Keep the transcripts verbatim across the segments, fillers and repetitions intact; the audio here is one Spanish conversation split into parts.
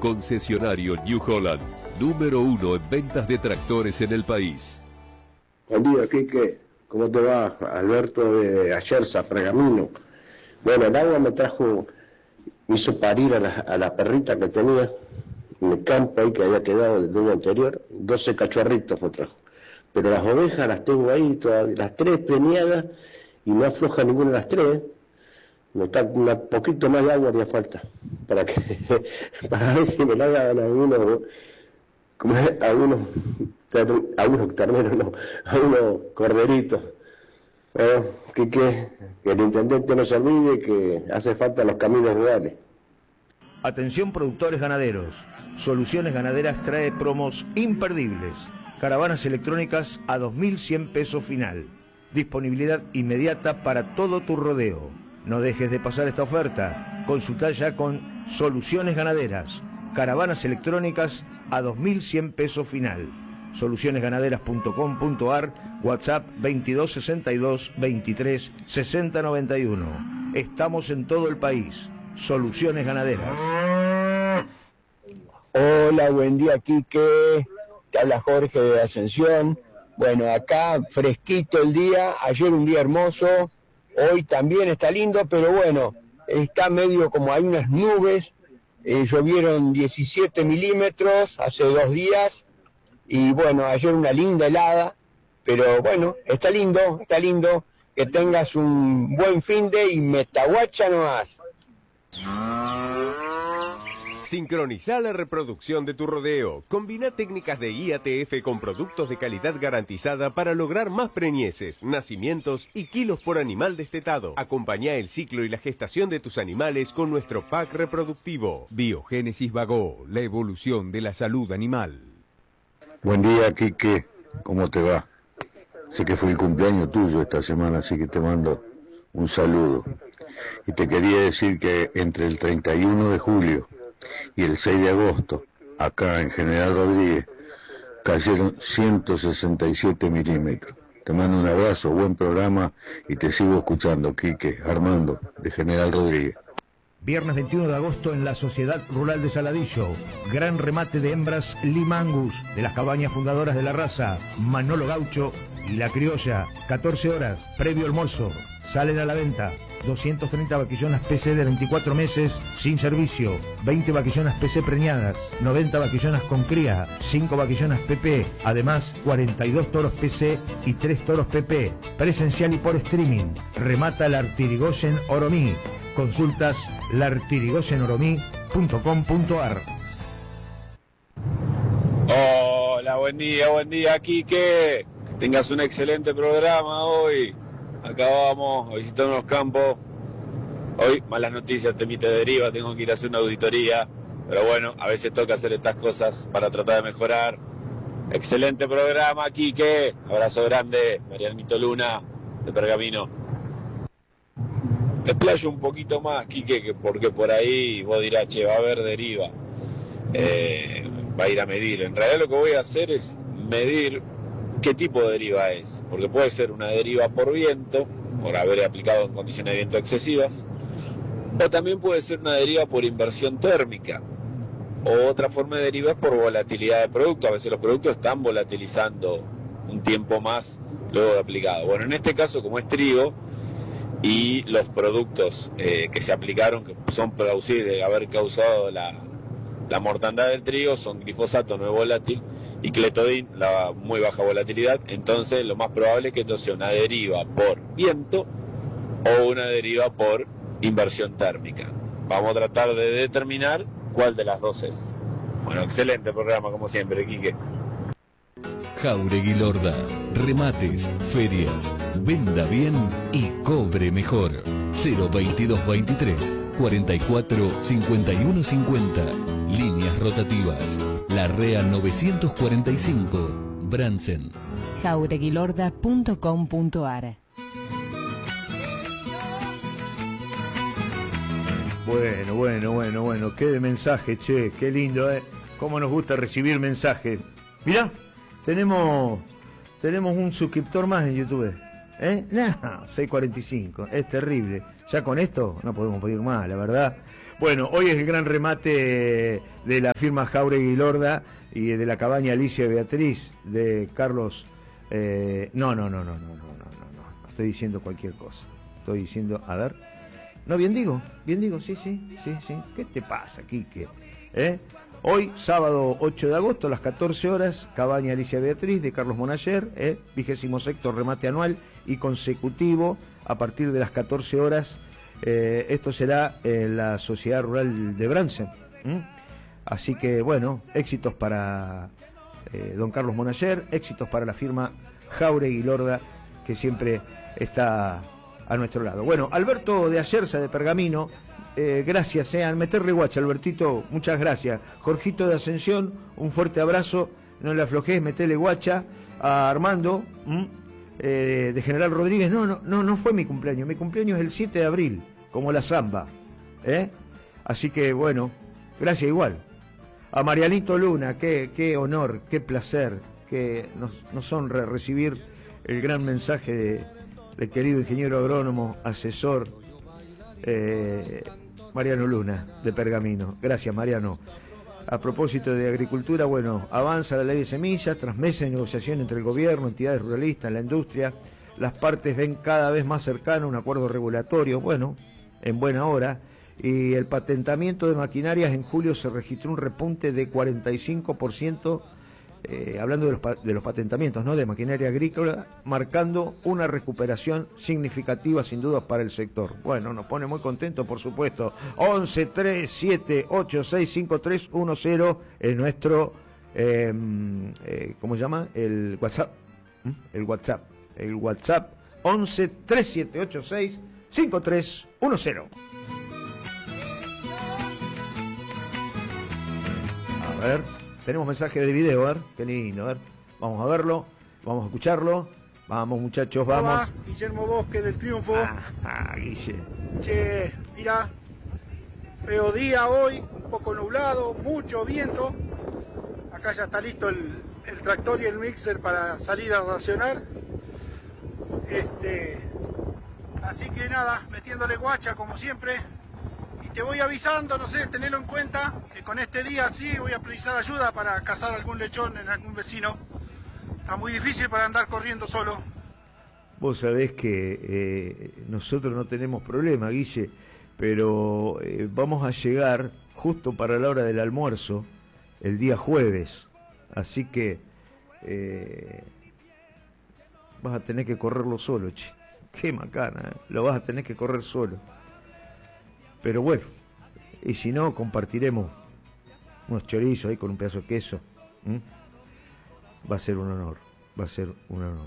Concesionario New Holland, número uno en ventas de tractores en el país. Buen día, Quique. ¿Cómo te va? Alberto de Ayerza, Pergamino. Bueno, el agua me trajo, me hizo parir a la, a la perrita que tenía en el campo ahí que había quedado del año anterior. doce cachorritos me trajo. Pero las ovejas las tengo ahí, todas, las tres preñadas, y no afloja ninguna de las tres. Me está un poquito más de agua haría falta, para que para ver si me la hagan algunos, como es, algunos, algunos terneros, no, algunos corderitos. Bueno, que, que, que el intendente no se olvide que hace falta los caminos rurales. Atención productores ganaderos. Soluciones Ganaderas trae promos imperdibles. Caravanas electrónicas a dos mil cien pesos final. Disponibilidad inmediata para todo tu rodeo. No dejes de pasar esta oferta. Consulta ya con Soluciones Ganaderas. Caravanas electrónicas a dos mil cien pesos final. soluciones ganaderas punto com punto ar, WhatsApp veintidós sesenta y dos veintitrés sesenta noventa y uno. Estamos en todo el país. Soluciones Ganaderas. Hola, buen día, Quique. Te habla Jorge de Ascensión. Bueno, acá fresquito el día, ayer un día hermoso, hoy también está lindo, pero bueno, está medio como hay unas nubes, eh, llovieron diecisiete milímetros hace dos días, y bueno, ayer una linda helada, pero bueno, está lindo, está lindo, que tengas un buen fin de y metahuacha nomás. Sincroniza la reproducción de tu rodeo. Combina técnicas de I A T F con productos de calidad garantizada para lograr más preñeces, nacimientos y kilos por animal destetado. Acompaña el ciclo y la gestación de tus animales con nuestro pack reproductivo. Biogénesis Vago, la evolución de la salud animal. Buen día, Quique. ¿Cómo te va? Sé que fue el cumpleaños tuyo esta semana, así que te mando un saludo. Y te quería decir que entre el treinta y uno de julio y el seis de agosto, acá en General Rodríguez, cayeron ciento sesenta y siete milímetros. Te mando un abrazo, buen programa y te sigo escuchando, Quique. Armando, de General Rodríguez. Viernes veintiuno de agosto en la Sociedad Rural de Saladillo. Gran remate de hembras Lima Angus, de las cabañas fundadoras de la raza, Manolo Gaucho y La Criolla. catorce horas, previo almuerzo. Salen a la venta doscientas treinta vaquillonas P C de veinticuatro meses sin servicio, veinte vaquillonas P C preñadas, noventa vaquillonas con cría, cinco vaquillonas P P, además cuarenta y dos toros P C y tres toros P P, presencial y por streaming. Remata Lartirigoyen Oromí. Consultas lartirigoyen oromí punto com punto ar. Hola, buen día, buen día, Quique. Que tengas un excelente programa hoy. Acá vamos a visitar unos campos. Hoy, malas noticias, temita de deriva, tengo que ir a hacer una auditoría. Pero bueno, a veces toca hacer estas cosas para tratar de mejorar. Excelente programa, Quique. Abrazo grande, Marianito Luna, de Pergamino. Te explayo un poquito más, Quique, que porque por ahí vos dirás, che, va a haber deriva. Eh, va a ir a medir. En realidad lo que voy a hacer es medir qué tipo de deriva es, porque puede ser una deriva por viento, por haber aplicado en condiciones de viento excesivas, o también puede ser una deriva por inversión térmica, o otra forma de deriva es por volatilidad de producto. A veces los productos están volatilizando un tiempo más luego de aplicado. Bueno, en este caso, como es trigo, y los productos eh, que se aplicaron, que son producidos de haber causado la, la mortandad del trigo, son glifosato no es volátil y cletodin, la muy baja volatilidad. Entonces lo más probable es que esto sea una deriva por viento o una deriva por inversión térmica. Vamos a tratar de determinar cuál de las dos es. Bueno, excelente programa como siempre, Quique. Jáuregui Lorda, remates, ferias, venda bien y cobre mejor. cero veintidós veintitrés, cuarenta y cuatro, cincuenta y uno cincuenta. Líneas rotativas. Larrea novecientos cuarenta y cinco, Bransen. jáuregui lorda punto com punto ar. Bueno, bueno, bueno, bueno, qué de mensaje, che, qué lindo, ¿eh? Cómo nos gusta recibir mensajes. Mirá, tenemos, tenemos un suscriptor más en YouTube, ¿eh? No, seiscientos cuarenta y cinco, es terrible. Ya con esto no podemos pedir más, la verdad. Bueno, hoy es el gran remate de la firma Jáuregui Lorda y de la cabaña Alicia Beatriz de Carlos. Eh, no, no, no, no, no, no, no, no, no. Estoy diciendo cualquier cosa. Estoy diciendo, a ver. No, bien digo, bien digo, sí, sí, sí, sí. ¿Qué te pasa, Quique? ¿Eh? Hoy, sábado ocho de agosto, a las catorce horas, cabaña Alicia Beatriz de Carlos Monayer, ¿eh? vigésimo sexto remate anual y consecutivo a partir de las catorce horas. Eh, esto será en la Sociedad Rural de Bransen. ¿Mm? Así que, bueno, éxitos para eh, don Carlos Monayer, éxitos para la firma Jáuregui Lorda, que siempre está a nuestro lado. Bueno, Alberto de Ayerza, de Pergamino, eh, gracias, sean, eh, meterle guacha, Albertito, muchas gracias. Jorgito de Ascensión, un fuerte abrazo, no le aflojes, metele guacha. A Armando, eh, de General Rodríguez, no, no, no, no fue mi cumpleaños, mi cumpleaños es el siete de abril, como la samba, ¿eh? Así que, bueno, gracias igual. A Marianito Luna, qué, qué honor, qué placer, que nos, nos honra recibir el gran mensaje de, del querido ingeniero agrónomo, asesor, eh, Mariano Luna, de Pergamino. Gracias, Mariano. A propósito de agricultura, bueno, avanza la ley de semillas, tras meses de negociación entre el gobierno, entidades ruralistas, la industria, las partes ven cada vez más cercano un acuerdo regulatorio, bueno, en buena hora. Y el patentamiento de maquinarias en julio se registró un repunte de cuarenta y cinco por ciento, eh, hablando de los, de los patentamientos, ¿no?, de maquinaria agrícola, marcando una recuperación significativa sin duda para el sector. Bueno, nos pone muy contentos, por supuesto. once, tres, siete, ocho, seis, cinco, tres, uno, cero es nuestro, eh, eh, ¿cómo se llama? El WhatsApp. ¿Mm? El WhatsApp. El WhatsApp once, tres, siete, ocho, seis, cinco, tres, uno, cero. A ver, tenemos mensaje de video, a ver, qué lindo, a ver, vamos a verlo, vamos a escucharlo, vamos muchachos, vamos. Hola, Guillermo Bosque del Triunfo. Ah, ah, Guille. Che, mira, feo día hoy, un poco nublado, mucho viento. Acá ya está listo el, el tractor y el mixer para salir a racionar. Este, así que nada, metiéndole guacha como siempre. Te voy avisando, no sé, tenerlo en cuenta, que con este día sí voy a precisar ayuda para cazar algún lechón en algún vecino. Está muy difícil para andar corriendo solo. Vos sabés que eh, nosotros no tenemos problema, Guille, pero eh, vamos a llegar justo para la hora del almuerzo, el día jueves. Así que eh, vas a tener que correrlo solo, che. Qué macana, ¿eh? Lo vas a tener que correr solo. Pero bueno, y si no, compartiremos unos chorizos ahí con un pedazo de queso. ¿Mm? Va a ser un honor, va a ser un honor.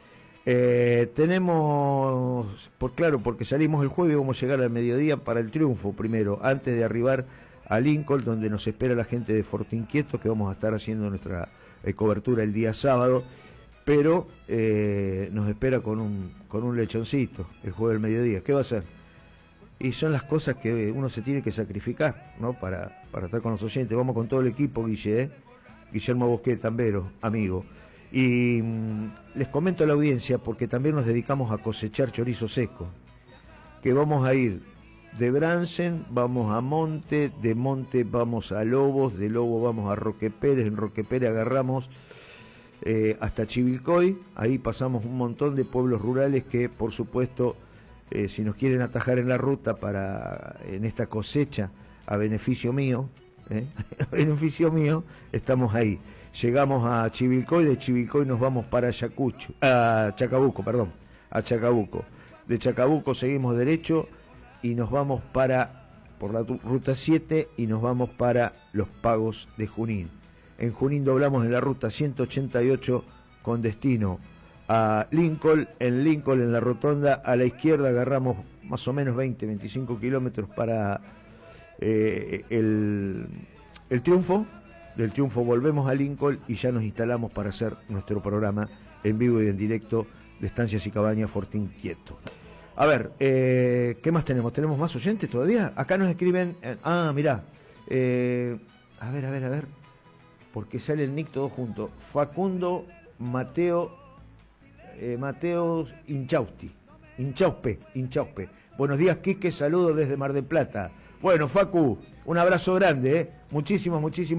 Eh, tenemos, por claro, porque salimos el jueves y vamos a llegar al mediodía para el Triunfo primero, antes de arribar a Lincoln, donde nos espera la gente de Fortín Quieto, que vamos a estar haciendo nuestra eh, cobertura el día sábado, pero eh, nos espera con un, con un lechoncito el jueves al mediodía. ¿Qué va a hacer? Y son las cosas que uno se tiene que sacrificar, ¿no? Para, para estar con los oyentes. Vamos con todo el equipo, Guille, ¿eh? Guillermo Bosque Tambero, amigo. Y mmm, les comento a la audiencia, porque también nos dedicamos a cosechar chorizo seco, que vamos a ir de Bransen, vamos a Monte, de Monte vamos a Lobos, de Lobos vamos a Roque Pérez, en Roque Pérez agarramos eh, hasta Chivilcoy. Ahí pasamos un montón de pueblos rurales que, por supuesto, Eh, si nos quieren atajar en la ruta para en esta cosecha a beneficio mío, ¿eh? a beneficio mío, estamos ahí. Llegamos a Chivilcoy, de Chivilcoy nos vamos para Ayacucho, a Chacabuco, perdón, a Chacabuco. De Chacabuco seguimos derecho y nos vamos para, por la ruta siete, y nos vamos para los Pagos de Junín. En Junín doblamos en la ruta ciento ochenta y ocho con destino a Lincoln. En Lincoln, en la rotonda, a la izquierda agarramos más o menos veinte, veinticinco kilómetros para eh, el, el Triunfo. Del Triunfo volvemos a Lincoln y ya nos instalamos para hacer nuestro programa en vivo y en directo de Estancias y Cabañas Fortín Quieto. A ver, eh, ¿qué más tenemos? ¿Tenemos más oyentes todavía? Acá nos escriben... Eh, ah, mirá. Eh, a ver, a ver, a ver. Porque sale el nick todo junto. Facundo Mateo... Eh, Mateo Inchausti, Inchauspe, Inchauspe. Buenos días, Quique, saludos desde Mar del Plata. Bueno, Facu, un abrazo grande, ¿eh? Muchísimas, muchísimas